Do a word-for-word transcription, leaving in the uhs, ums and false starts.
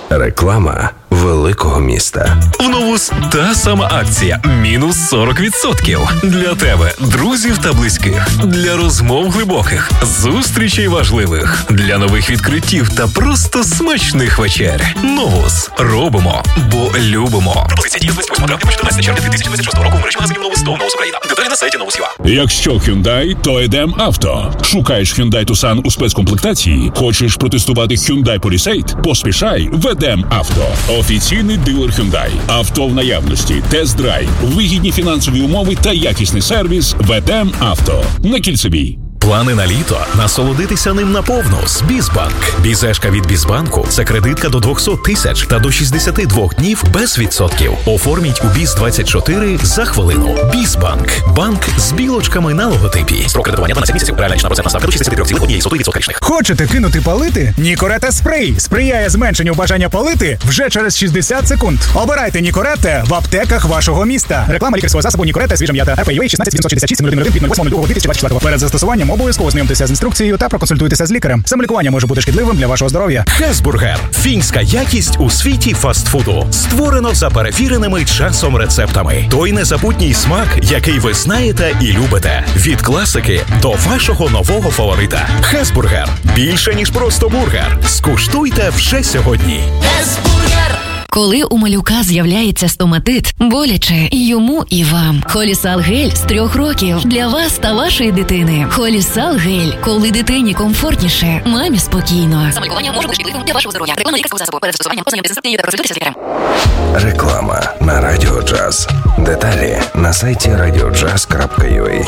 Реклама великого міста. В Новус та сама акція. Мінус сорок відсотків. Для тебе, друзів та близьких. Для розмов глибоких, зустрічей важливих. Для нових відкриттів та просто смачних вечер. Новус. Робимо, бо любимо. Пропозиція діє з двадцять восьмого травня по чотирнадцяте червня дві тисячі двадцять шостого року в мережі магазинів Новус та Новус Україна. Деталі на сайті Новус.ua. Якщо Hyundai, то Едем Авто. Шукаєш Hyundai Tucson у спецкомплектації? Хочеш протестувати Hyundai Palisade? Поспішай в Едем Авто. Офіційний дилер Hyundai. Авто в наявності, тест-драйв, вигідні фінансові умови та якісний сервіс в Едем Авто. На Кільцевій. Плани на літо? Насолодитися ним наповну з Бізбанк. Бізешка від Бізбанку – це кредитка до двісті тисяч та до шістдесят два днів без відсотків. Оформіть у Біз двадцять чотири за хвилину. Бізбанк. Банк з білочками на логотипі. Строк кредитування дванадцять місяців. Реальна річна процентна ставка до шістдесят три цілих одна сотих відсотка річних. Хочете кинути палити? Нікорета спрей сприяє зменшенню бажання палити вже через шістдесят секунд. Обирайте Нікорета в аптеках вашого міста. Реклама лікарського засобу Нікорета свіжа м'ята. ар пі ю ей шістнадцять сімсот шістдесят шість нуль один від восьмого лютого дві тисячі двадцять четвертого. Перед застосуванням обов'язково знайомтеся з інструкцією та проконсультуйтеся з лікарем. Самолікування може бути шкідливим для вашого здоров'я. Хесбургер. Фінська якість у світі фастфуду. Створено за перевіреними часом рецептами. Той незабутній смак, який ви знаєте і любите. Від класики до вашого нового фаворита. Хесбургер. Більше, ніж просто бургер. Скуштуйте вже сьогодні. Хесбургер. Коли у малюка з'являється стоматит, боляче і йому, і вам. Холісал гель з трьох років для вас та вашої дитини. Холісал гель. Коли дитині комфортніше, мамі спокійно. Самолікування може бути шкідливим для вашого здоров'я. Реклама лікарського засобу. Перед застосуванням ознайомтеся з інструкцією та консультуйтеся з лікарем. Реклама на Радіо Джаз. Деталі на сайті радіо джаз крапка ю а.